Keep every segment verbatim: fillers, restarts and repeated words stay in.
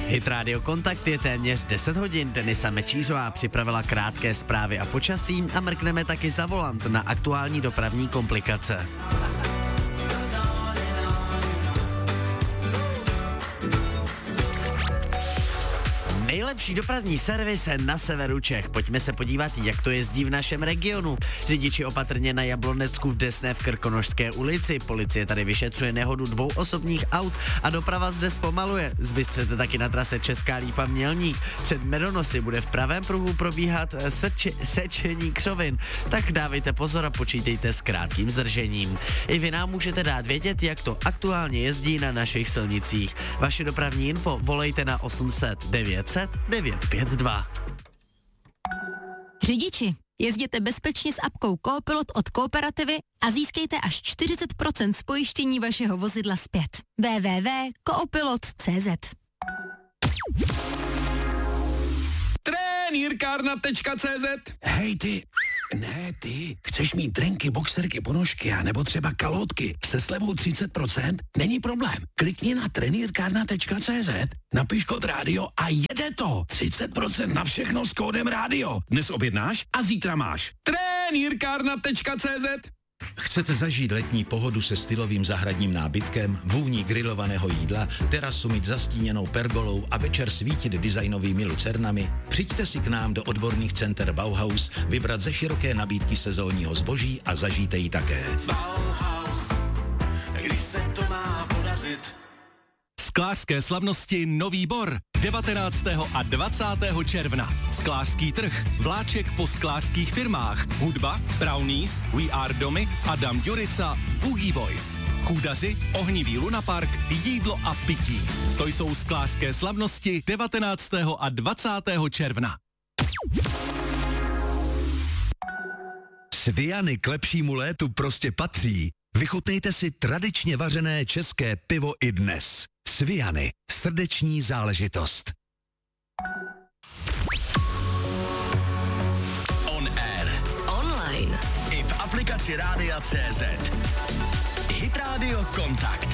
Hit Radio Kontakt je téměř deset hodin. Denisa Mečířová připravila krátké zprávy a počasí a mrkneme taky za volant na aktuální dopravní komplikace. Nejlepší dopravní servis na severu Čech. Pojďme se podívat, jak to jezdí v našem regionu. Řidiči opatrně na Jablonecku v Desné v Krkonošské ulici. Policie tady vyšetřuje nehodu dvou osobních aut a doprava zde zpomaluje. Zbystřete taky na trase Česká Lípa Mělník. Před Medonosy bude v pravém pruhu probíhat seč- sečení křovin. Tak dávejte pozor a počítejte s krátkým zdržením. I vy nám můžete dát vědět, jak to aktuálně jezdí na našich silnicích. Vaše dopravní info volejte na osm set devět set devět pět dva. Řidiči, jezděte bezpečně s apkou Coopilot od Kooperativy a získejte až čtyřicet procent z pojištění vašeho vozidla zpět. w w w tečka coopilot tečka c z Trenýrkárna tečka cé zet. Hej ty, ne ty, chceš mít drenky, boxerky, ponožky a nebo třeba kalhotky se slevou třicet procent? Není problém. Klikni na trenýrkárna tečka cé zet, napiš kód rádio a jede to. třicet procent na všechno s kódem rádio. Dnes objednáš a zítra máš. Trenýrkárna tečka cé zet. Chcete zažít letní pohodu se stylovým zahradním nábytkem, vůní grilovaného jídla, terasu mít zastíněnou pergolou a večer svítit designovými lucernami? Přijďte si k nám do odborných center Bauhaus, vybrat ze široké nabídky sezónního zboží a zažijte ji také. Bauhaus, když se to má podařit. Sklářské slavnosti Nový Bor devatenáctého a dvacátého června. Sklářský trh, vláček po sklářských firmách, hudba, Brownies, We Are Domy, Adam Ďurica, Boogie Boys. Chůdaři, ohnivý lunapark, jídlo a pití. To jsou sklářské slavnosti devatenáctého a dvacátého června. Sviany k lepšímu létu prostě patří. Vychutnejte si tradičně vařené české pivo i dnes. Sviany, srdeční záležitost. On air. Online. I v aplikaci Rádia tečka cé zet. Hit Radio Kontakt.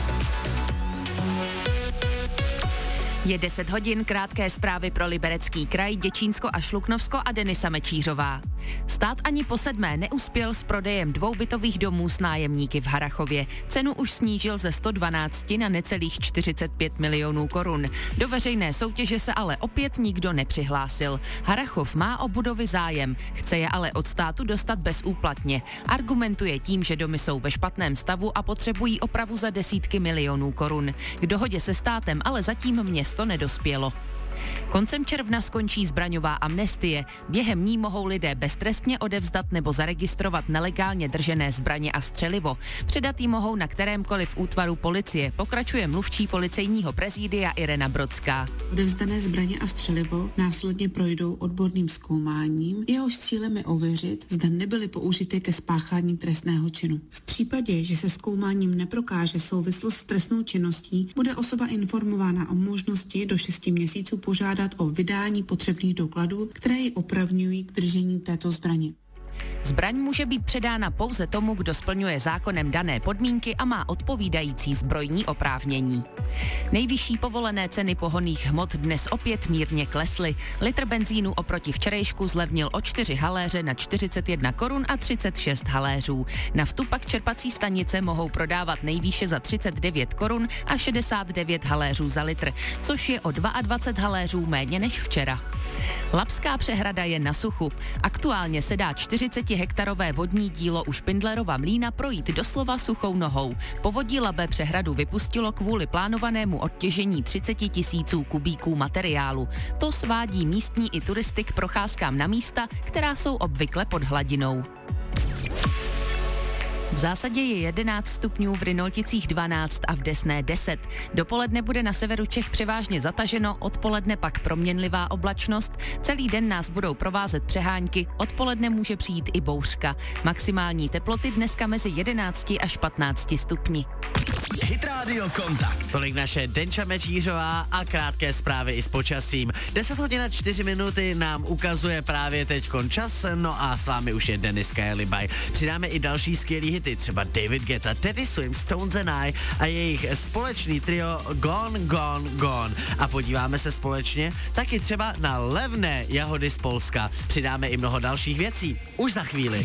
Je deset hodin, krátké zprávy pro Liberecký kraj, Děčínsko a Šluknovsko a Denisa Mečířová. Stát ani po sedmé neuspěl s prodejem dvou bytových domů s nájemníky v Harrachově. Cenu už snížil ze sto dvanáct na necelých čtyřicet pět milionů korun. Do veřejné soutěže se ale opět nikdo nepřihlásil. Harrachov má o budovy zájem, chce je ale od státu dostat bezúplatně. Argumentuje tím, že domy jsou ve špatném stavu a potřebují opravu za desítky milionů korun. K dohodě se státem ale zatím město to nedospělo. Koncem června skončí zbraňová amnestie. Během ní mohou lidé beztrestně odevzdat nebo zaregistrovat nelegálně držené zbraně a střelivo. Předat ji mohou na kterémkoliv útvaru policie, pokračuje mluvčí policejního prezídia Irena Brodská. Odevzdané zbraně a střelivo následně projdou odborným zkoumáním, jehož cílem je ověřit, zda nebyly použity ke spáchání trestného činu. V případě, že se zkoumáním neprokáže souvislost s trestnou činností, bude osoba informována o možnosti do šesti měsíců požádat o vydání potřebných dokladů, které ji opravňují k držení této zbraně. Zbraň může být předána pouze tomu, kdo splňuje zákonem dané podmínky a má odpovídající zbrojní oprávnění. Nejvyšší povolené ceny pohonných hmot dnes opět mírně klesly. Litr benzínu oproti včerejšku zlevnil o čtyři haléře na čtyřicet jedna korun a třicet šest haléřů. Naftu pak čerpací stanice mohou prodávat nejvýše za třicet devět korun a šedesát devět haléřů za litr, což je o dvacet dva haléřů méně než včera. Labská přehrada je na suchu. Aktuálně se dá čtyřicetihektarové vodní dílo u Špindlerova mlýna projít doslova suchou nohou. Povodí Labe přehradu vypustilo kvůli plánovanému odtěžení třicet tisíců kubíků materiálu. To svádí místní i turisty k procházkám na místa, která jsou obvykle pod hladinou. V zásadě je jedenáct stupňů, v Rynolticích dvanáct a v Desné deset. Dopoledne bude na severu Čech převážně zataženo, odpoledne pak proměnlivá oblačnost. Celý den nás budou provázet přehánky, odpoledne může přijít i bouřka. Maximální teploty dneska mezi jedenácti až patnácti stupni. Hit Radio Kontakt. Tolik naše Denča Mečířová a krátké zprávy i s počasím. deset hodin a čtyři minuty nám ukazuje právě teďkon čas, no a s vámi už je Denis Kajlibaj. Přidáme i další skvělý hity hity, třeba David Guetta, Teddy Swim, Stones and I a jejich společný trio Gone, Gone, Gone. A podíváme se společně taky třeba na levné jahody z Polska. Přidáme i mnoho dalších věcí. Už za chvíli.